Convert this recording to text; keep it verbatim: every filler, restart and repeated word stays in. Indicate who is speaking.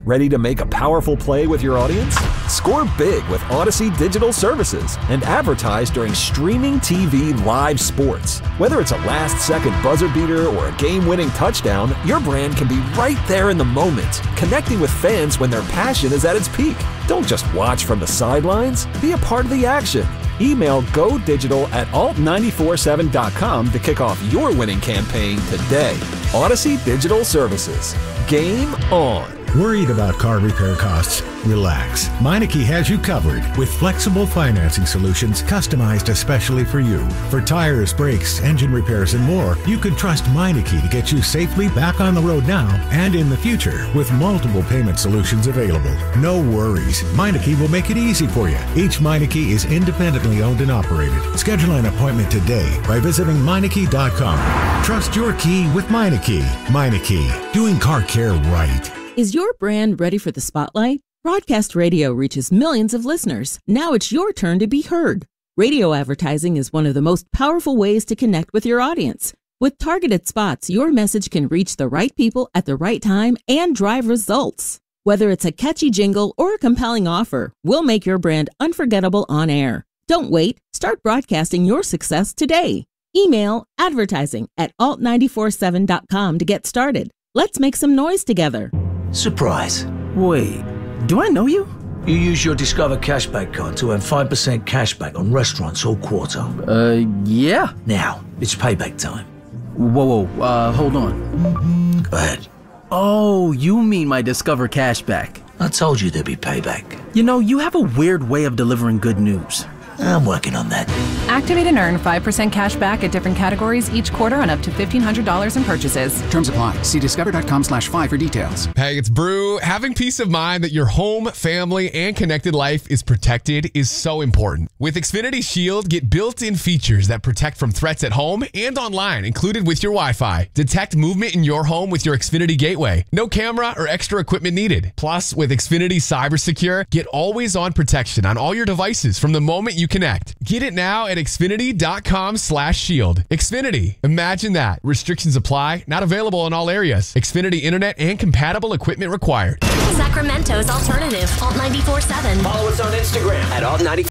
Speaker 1: Ready to make a powerful play with your audience? Score big with Odyssey Digital Services and advertise during streaming T V live sports. Whether it's a last-second buzzer beater or a game-winning touchdown, your brand can be right there in the moment, connecting with fans when their passion is at its peak. Don't just watch from the sidelines. Be a part of the action. Email go digital at alt nine four seven dot com to kick off your winning campaign today. Odyssey Digital Services. Game on.
Speaker 2: Worried about car repair costs? Relax. Meineke has you covered with flexible financing solutions customized especially for you. For tires, brakes, engine repairs, and more, you can trust Meineke to get you safely back on the road now and in the future with multiple payment solutions available. No worries. Meineke will make it easy for you. Each Meineke is independently owned and operated. Schedule an appointment today by visiting Meineke dot com. Trust your key with Meineke. Meineke, doing car care right.
Speaker 3: Is your brand ready for the spotlight? Broadcast radio reaches millions of listeners. Now it's your turn to be heard. Radio advertising is one of the most powerful ways to connect with your audience. With targeted spots, your message can reach the right people at the right time and drive results. Whether it's a catchy jingle or a compelling offer, we'll make your brand unforgettable on air. Don't wait. Start broadcasting your success today. Email advertising at alt nine four seven dot com to get started. Let's make some noise together.
Speaker 4: Surprise.
Speaker 5: Wait, do I know you?
Speaker 4: You use your Discover Cashback card to earn five percent cashback on restaurants all quarter.
Speaker 5: Uh, yeah.
Speaker 4: Now, it's payback time.
Speaker 5: Whoa, whoa, uh, hold on.
Speaker 4: Go ahead.
Speaker 5: Oh, you mean my Discover Cashback.
Speaker 4: I told you there'd be payback.
Speaker 5: You know, you have a weird way of delivering good news.
Speaker 4: I'm working on that.
Speaker 6: Activate and earn five percent cash back at different categories each quarter on up to fifteen hundred dollars in purchases.
Speaker 7: Terms apply. See discover.com slash five for details.
Speaker 8: Hey, it's Brew. Having peace of mind that your home, family, and connected life is protected is so important. With Xfinity Shield, get built-in features that protect from threats at home and online, included with your Wi-Fi. Detect movement in your home with your Xfinity Gateway. No camera or extra equipment needed. Plus, with Xfinity Cyber Secure, get always-on protection on all your devices from the moment you connect. Get it now at xfinity.com slash shield. Xfinity. Imagine that. Restrictions apply. Not available in all areas. Xfinity Internet and compatible equipment required.
Speaker 9: Sacramento's alternative, alt nine four seven.
Speaker 10: Follow us on Instagram at alt nine four seven.